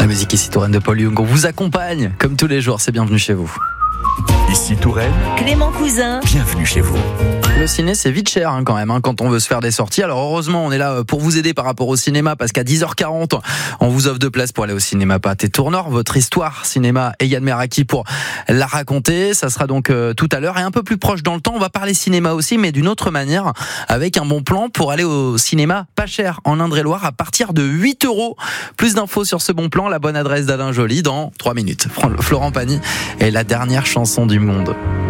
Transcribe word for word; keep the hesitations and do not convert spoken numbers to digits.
musique, ici Touraine de Paul Young. On vous accompagne comme tous les jours, c'est bienvenue chez vous. Ici Touraine, Clément Cousin, bienvenue chez vous. Le ciné, c'est vite cher hein, quand même hein, quand on veut se faire des sorties. Alors heureusement, on est là pour vous aider par rapport au cinéma parce qu'à dix heures quarante, on vous offre deux places pour aller au cinéma Pâté Tourneur. Votre histoire cinéma et Yann Meraki pour la raconter. Ça sera donc euh, tout à l'heure et un peu plus proche dans le temps. On va parler cinéma aussi, mais d'une autre manière, avec un bon plan pour aller au cinéma pas cher en Indre-et-Loire à partir de huit euros. Plus d'infos sur ce bon plan, la bonne adresse d'Alain Joly dans trois minutes. Florent Pagny et la dernière chanson du monde.